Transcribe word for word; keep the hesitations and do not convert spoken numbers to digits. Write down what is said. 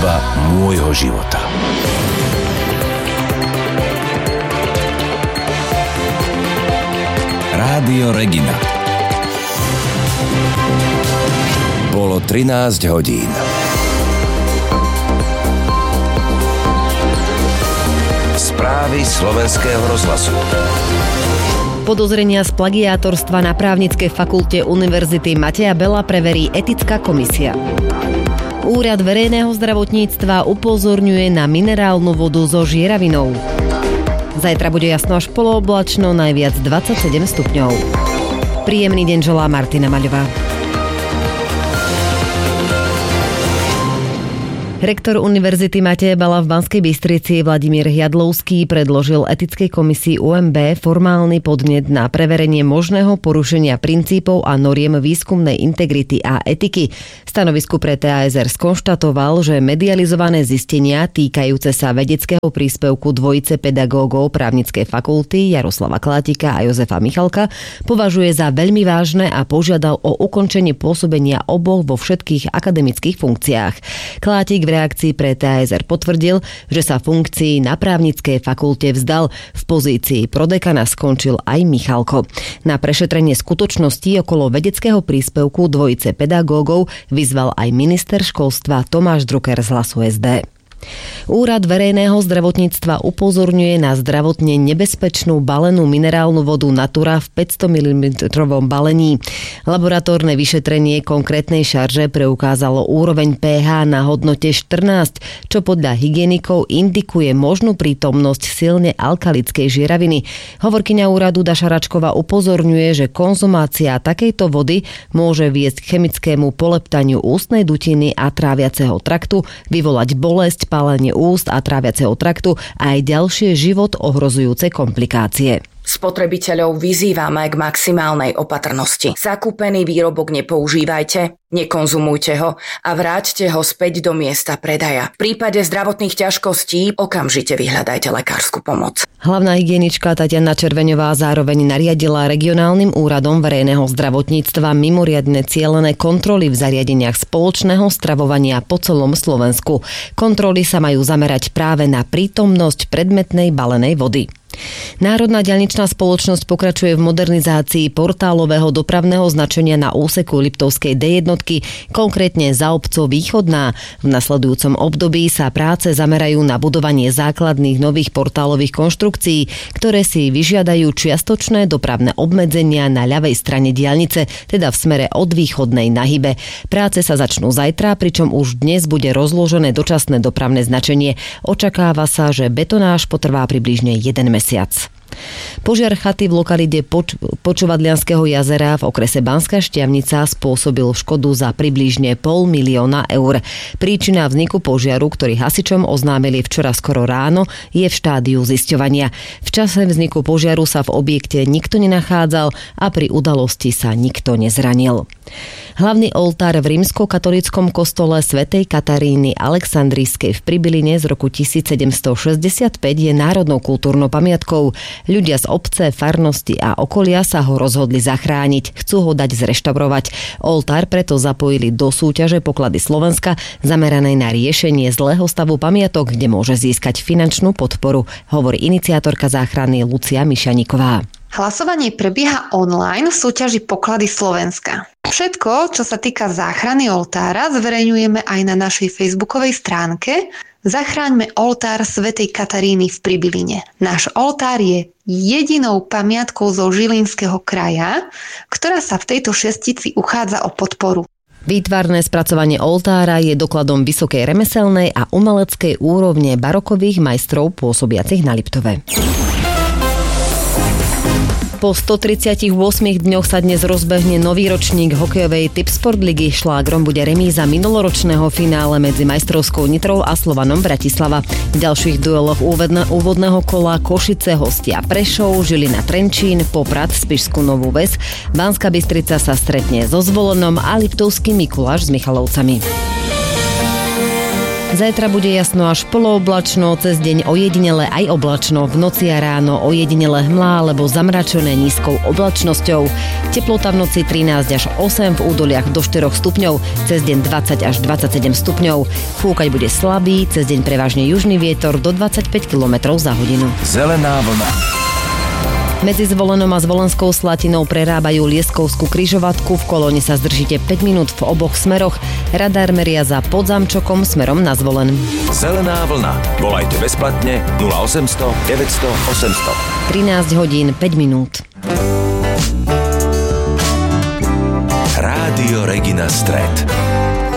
Bitva môjho života. Rádio Regina. Bolo trinásť hodín. Správy slovenského rozhlasu. Podozrenia z plagiátorstva na právnickej fakulte Univerzity Mateja Bela preverí etická komisia. Úrad verejného zdravotníctva upozorňuje na minerálnu vodu so žieravinou. Zajtra bude jasno až polooblačno, najviac dvadsaťsedem stupňov. Príjemný deň želá Martina Maľová. Rektor Univerzity Mateja Bela v Banskej Bystrici Vladimír Jadlovský predložil etickej komisii ú em bé formálny podnet na preverenie možného porušenia princípov a noriem výskumnej integrity a etiky. V stanovisku pre té á es er skonštatoval, že medializované zistenia týkajúce sa vedeckého príspevku dvojice pedagógov právnickej fakulty Jaroslava Klátika a Jozefa Michalka považuje za veľmi vážne a požiadal o ukončenie pôsobenia oboch vo všetkých akademických funkciách. Klátik v reakcii pre té á es er potvrdil, že sa funkcií na právnickej fakulte vzdal. V pozícii prodekana skončil aj Michalko. Na prešetrenie skutočností okolo vedeckého príspevku dvojice pedagógov vyzval aj minister školstva Tomáš Drucker z Hlasu es dé. Úrad verejného zdravotníctva upozorňuje na zdravotne nebezpečnú balenú minerálnu vodu Natura v päťsto mililitrov balení. Laboratórne vyšetrenie konkrétnej šarže preukázalo úroveň pé há na hodnote štrnásť, čo podľa hygienikov indikuje možnú prítomnosť silne alkalickej žieraviny. Hovorkyňa úradu Daša Račková upozorňuje, že konzumácia takejto vody môže viesť k chemickému poleptaniu ústnej dutiny a tráviaceho traktu, vyvolať bolesť, pálenie úst a tráviaceho traktu a aj ďalšie život ohrozujúce komplikácie. Spotrebiteľov vyzývame k maximálnej opatrnosti. Zakúpený výrobok nepoužívajte, nekonzumujte ho a vráťte ho späť do miesta predaja. V prípade zdravotných ťažkostí okamžite vyhľadajte lekársku pomoc. Hlavná hygienička Tatiana Červeňová zároveň nariadila regionálnym úradom verejného zdravotníctva mimoriadne cielené kontroly v zariadeniach spoločného stravovania po celom Slovensku. Kontroly sa majú zamerať práve na prítomnosť predmetnej balenej vody. Národná diaľničná spoločnosť pokračuje v modernizácii portálového dopravného značenia na úseku Liptovskej dé jednotky, konkrétne za obcov Východná. V nasledujúcom období sa práce zamerajú na budovanie základných nových portálových konštrukcií, ktoré si vyžiadajú čiastočné dopravné obmedzenia na ľavej strane diaľnice, teda v smere od východnej na Hybe. Práce sa začnú zajtra, pričom už dnes bude rozložené dočasné dopravné značenie. Očakáva sa, že betonáž potrvá približne jeden mesiac. Požiar chaty v lokalite Poč- Počovadlianskeho jazera v okrese Banská Štiavnica spôsobil škodu za približne pol milióna eur. Príčina vzniku požiaru, ktorý hasičom oznámili včera skoro ráno, je v štádiu zisťovania. V čase vzniku požiaru sa v objekte nikto nenachádzal a pri udalosti sa nikto nezranil. Hlavný oltár v rímskokatolíckom kostole svätej Kataríny Alexandrijskej v Pribiline z roku tisícsedemstošesťdesiatpäť je národnou kultúrnou pamiatkou. Ľudia z obce, farnosti a okolia sa ho rozhodli zachrániť. Chcú ho dať zreštaurovať. Oltár preto zapojili do súťaže Poklady Slovenska zameranej na riešenie zlého stavu pamiatok, kde môže získať finančnú podporu, hovorí iniciátorka záchrany Lucia Mišaniková. Hlasovanie prebieha online v súťaži Poklady Slovenska. Všetko, čo sa týka záchrany oltára, zverejňujeme aj na našej facebookovej stránke Zachráňme oltár svätej Kataríny v Pribiline. Náš oltár je jedinou pamiatkou zo Žilinského kraja, ktorá sa v tejto šestici uchádza o podporu. Výtvarné spracovanie oltára je dokladom vysokej remeselnej a umeleckej úrovne barokových majstrov pôsobiacich na Liptove. Po stotridsiatosem dňoch sa dnes rozbehne nový ročník hokejovej Tipsport ligy. Šlágrom bude remíza minuloročného finále medzi Majstrovskou Nitrou a Slovanom Bratislava. V ďalších dueloch úvodného kola Košice hostia Prešov, Žilina Trenčín, Poprad Spišskú Novú Ves, Banská Bystrica sa stretne so Zvolenom a Liptovský Mikuláš s Michalovcami. Zajtra bude jasno až polooblačno, cez deň ojedinele aj oblačno, v noci a ráno ojedinele hmlá alebo zamračené nízkou oblačnosťou. Teplota v noci trinásť až osem, v údoliach do štyroch stupňov, cez deň dvadsať až dvadsaťsedem stupňov. Fúkať bude slabý, cez deň prevažne južný vietor do dvadsaťpäť kilometrov za hodinu. Zelená vlna. Medzi Zvolenom a Zvolenskou Slatinou prerábajú Lieskovskú križovatku, v kolóne sa zdržíte päť minút v oboch smeroch. Radar meria za Podzamčokom smerom na Zvolen. Zelená vlna. Volajte bezplatne nula osemsto deväťsto osemsto. trinásť hodín päť minút. Rádio Regina Stred.